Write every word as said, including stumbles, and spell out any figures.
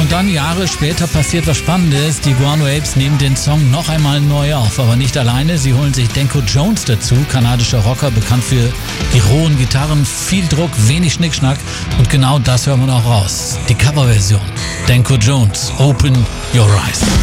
Und dann Jahre später passiert was Spannendes. Die Guano Apes nehmen den Song noch einmal neu auf, aber nicht alleine. Sie holen sich Danko Jones dazu, kanadischer Rocker, bekannt für die rohen Gitarren, viel Druck, wenig Schnickschnack. Und genau das hören wir auch raus. Die Coverversion. Danko Jones, Open Your Eyes.